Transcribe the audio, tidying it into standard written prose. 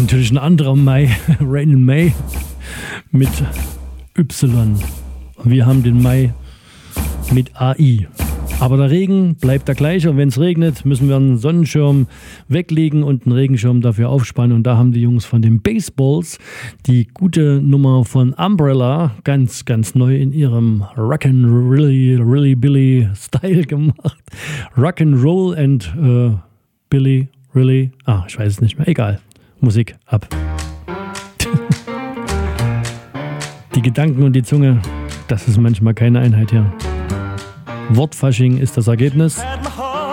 natürlich ein anderer Mai, Rain in May mit Y. Wir haben den Mai mit AI. Aber der Regen bleibt der gleiche und wenn es regnet, müssen wir einen Sonnenschirm weglegen und einen Regenschirm dafür aufspannen. Und da haben die Jungs von den Baseballs die gute Nummer von Umbrella ganz, ganz neu in ihrem Rock'n'Roll Billy Style gemacht. Rock'n'Roll and Billy, really? Ich weiß es nicht mehr. Egal. Musik ab. Die Gedanken und die Zunge, das ist manchmal keine Einheit hier. Wortfasching ist das Ergebnis.